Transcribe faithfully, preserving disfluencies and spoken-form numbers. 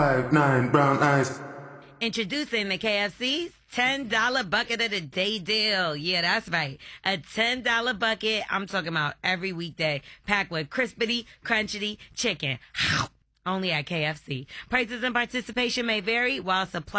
Five, nine, brown eyes. Introducing the K F C's ten dollar bucket of the day deal. Yeah, that's right. A ten dollar bucket. I'm talking about every weekday. Packed with crispity, crunchity chicken. Only at K F C. Prices and participation may vary while supply